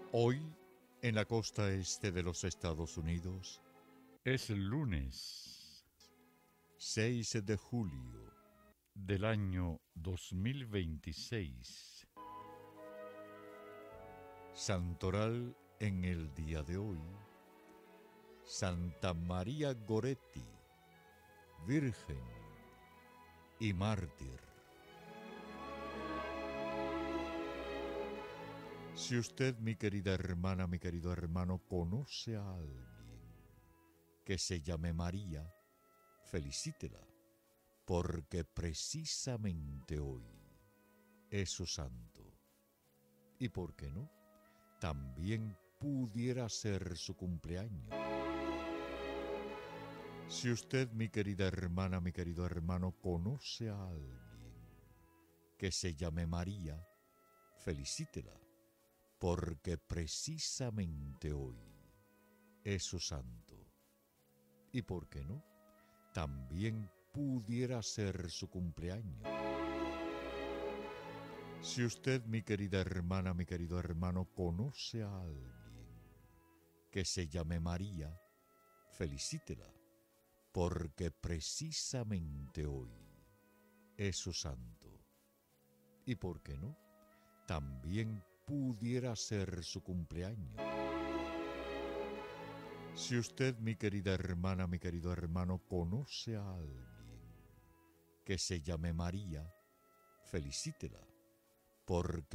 Hoy, en la costa este de los Estados Unidos, Es lunes 6 de julio, del año 2026. santoral en el día de hoy, Santa María Goretti, Virgen y Mártir. Si usted, mi querida hermana, mi querido hermano, conoce a alguien que se llame María, felicítela, porque precisamente hoy es su santo. ¿Y por qué no? También pudiera ser su cumpleaños. Si usted, mi querida hermana, mi querido hermano, conoce a alguien que se llame María, felicítela, porque precisamente hoy es su santo. ¿Y por qué no? También pudiera ser su cumpleaños. Si usted, mi querida hermana, mi querido hermano, conoce a alguien que se llame María, felicítela, porque precisamente hoy es su santo. ¿Y por qué no? También pudiera ser su cumpleaños. Si usted, mi querida hermana, mi querido hermano, conoce a alguien que se llame María, felicítela, porque